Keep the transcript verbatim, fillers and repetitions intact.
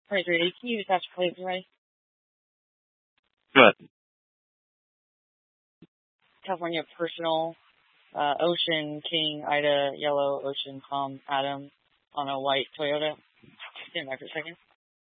twenty-three, can you just ask for plates already? Good. California personal, uh, Ocean, King, Ida, Yellow, Ocean, Tom, Adam, on a white Toyota. Stand by for a second.